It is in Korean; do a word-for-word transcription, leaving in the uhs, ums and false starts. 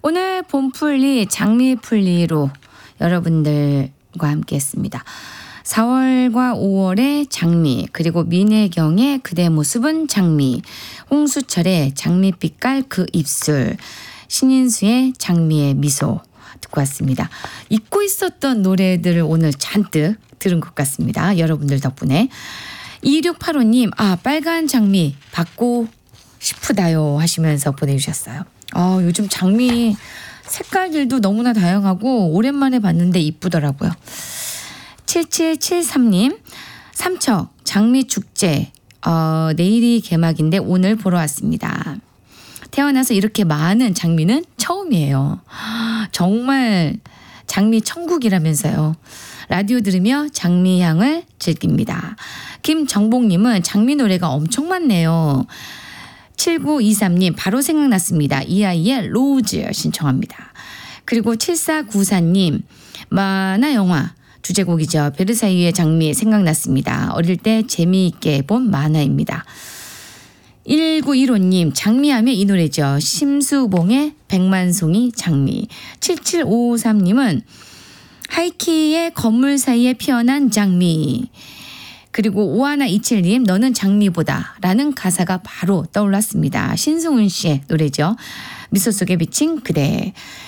오늘 봄풀리 장미풀리로 여러분들과 함께 했습니다. 사월과 오월의 장미, 그리고 민혜경의 그대 모습은 장미, 홍수철의 장미빛깔 그 입술, 신인수의 장미의 미소 듣고 왔습니다. 잊고 있었던 노래들을 오늘 잔뜩 들은 것 같습니다. 여러분들 덕분에. 이육팔오 님, 아 빨간 장미 받고 싶으다요 하시면서 보내주셨어요. 아, 요즘 장미 색깔들도 너무나 다양하고 오랜만에 봤는데 이쁘더라고요. 칠칠칠삼 님, 삼척 장미축제 어, 내일이 개막인데 오늘 보러 왔습니다. 태어나서 이렇게 많은 장미는 처음이에요. 정말 장미 천국이라면서요. 라디오 들으며 장미 향을 즐깁니다. 김정복님은 장미 노래가 엄청 많네요. 칠구이삼 님, 바로 생각났습니다. 이 아이의 로즈 신청합니다. 그리고 칠사구사 님, 만화 영화 주제곡이죠. 베르사유의 장미 생각났습니다. 어릴 때 재미있게 본 만화입니다. 일구일오 님, 장미하면 이 노래죠. 심수봉의 백만송이 장미. 칠칠오삼 님은 하이키의 건물 사이에 피어난 장미. 그리고 오하나이칠 님, 너는 장미보다 라는 가사가 바로 떠올랐습니다. 신승훈 씨의 노래죠. 미소 속에 비친 그대.